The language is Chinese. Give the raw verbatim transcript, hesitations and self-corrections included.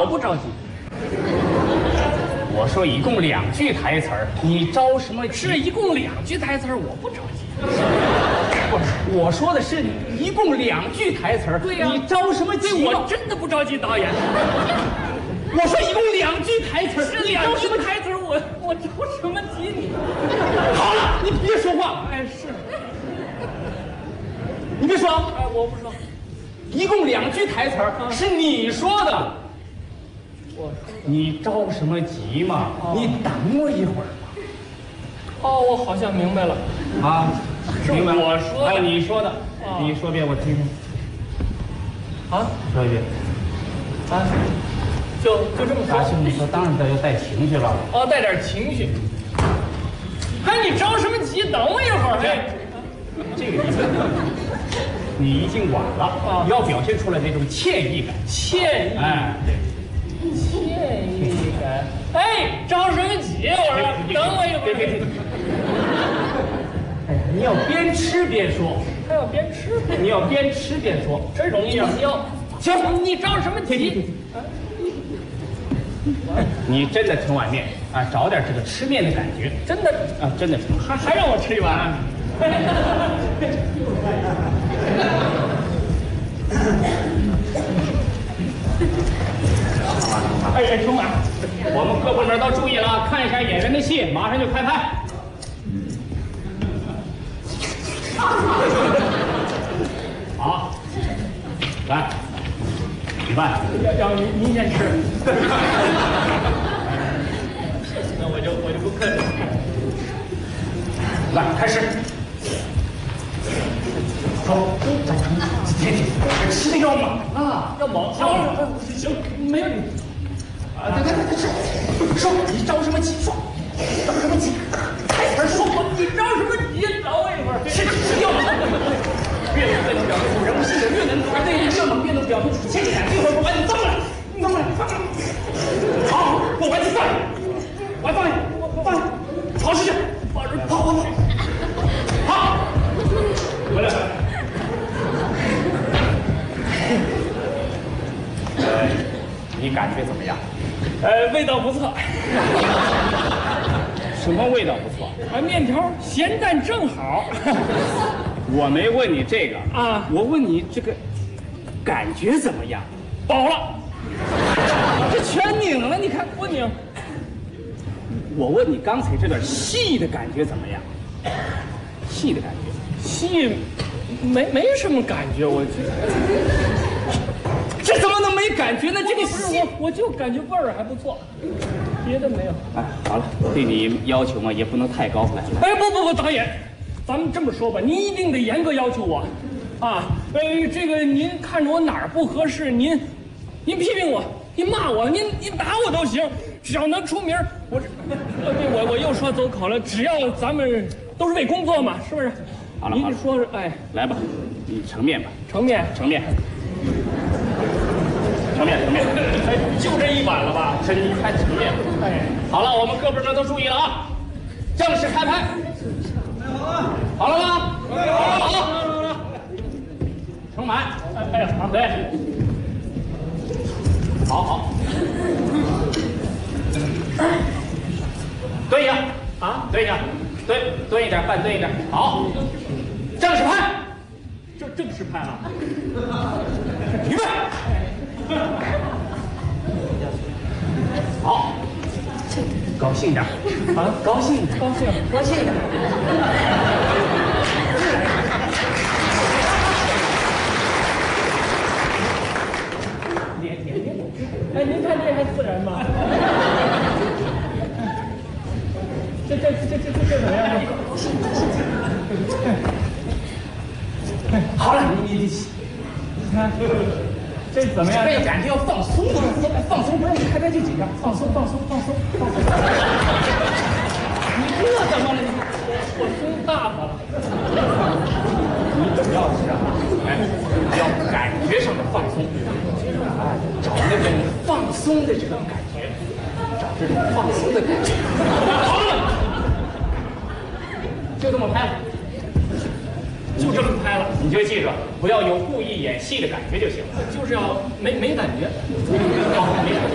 我不着急。我说一共两句台词儿，你着什么急？ 是一共两句台词儿，我不着急。 不是，我说的是一共两句台词儿。 对呀， 你着什么急？ 我真的不着急，导演。 我说一共两句台词儿， 是两句台词儿，我我着什么急你？ 好了，你别说话。 哎，是。 你别说。 哎，我不说。 一共两句台词儿，啊、是你说的。 我说你着什么急嘛？哦、你等我一会儿嘛。 哦，我好像明白了。 啊， 是明白我说的， 哎，你说的， 哦、 你说遍我听听。 啊， 说一遍。 啊，就就这么说。 大兄弟说，当然得要带情绪了。 哦，带点情绪。哎，你着什么急？等我一会儿。哎， 这个地方你已经晚了啊！你要表现出来那种歉意感。 歉意。 哎，对。 歉意感。哎，着什么急？我说，等我一会儿。 别别别！哎呀，你要边吃边说。 还要边吃边？ 你要边吃边说， 这容易消。 行， 你着什么急？ 你真的挺碗面啊，找点这个吃面的感觉。 真的啊，真的还还让我吃一碗。哎哎，兄弟， 我们各部门都注意了，看一下演员的戏，马上就开拍。好，来，米饭， 要要您您先吃。那我就我就不客气。 来，开始。走，走，停停，吃的要猛啊， 要猛。行，没问题。 啊，对对对，是，说你着什么急？说，着什么急？台词说， 你着什么急？等我一会儿。 是是要猛，越猛越能表现出人物性格，越能而对越猛越能表现出情感。一会儿我把你放过来，放过来，放过来。好，我把你放下，我放下，我放下，跑出去，跑出去，跑跑跑。好，回来。呃，你感觉怎么样？ 呃，味道不错。 什么味道不错？ 啊，面条咸淡正好。 我没问你这个啊， 我问你这个感觉怎么样？ 饱了， 这全拧了，你看我拧。 我问你刚才这段戏的感觉怎么样？戏的感觉， 戏没没什么感觉，我觉得。 这怎么能没感觉呢？这个戏我我就感觉味儿还不错，别的没有。 哎，好了，对你要求嘛也不能太高了。 哎，不不不，导演，咱们这么说吧，您一定得严格要求我，啊，呃，这个您看着我哪儿不合适，您，您批评我，您骂我，您您打我都行，只要能出名，我这，呃，对我我又说走口了，只要咱们都是为工作嘛，是不是？ 好了， 您说是，哎， 来吧，你盛面吧， 盛面， 盛面。盛面，盛面， 哎，就这一碗了吧？ 这你看盛面。 哎， 好了，我们各部门都注意了啊！正式开拍。好了吗？好了，好了，好了，盛满。 哎哎呀，好，对， 好好。蹲一下啊，蹲一下，蹲蹲一点，半蹲一点。好，正式拍。 这正式拍了。 预备。好，高兴点啊！高兴点， 高兴， 高兴点。 脸脸脸，哎，您看这还自然吗？这这这这这这怎么样？ 好了，你你你， 你看。这怎么样？ 这感觉要放松，放松，放松，不让你开拍就紧张，放松，放松，放松，放松。 你这怎么了？你我我松大发了。 你主要是啊，哎，要感觉上的放松，哎，找那种放松的这种感觉，找这种放松的感觉。好了，就这么拍了。 就这么拍了， 你就记着，不要有故意演戏的感觉就行了， 就是要没没感觉， 好，没感觉。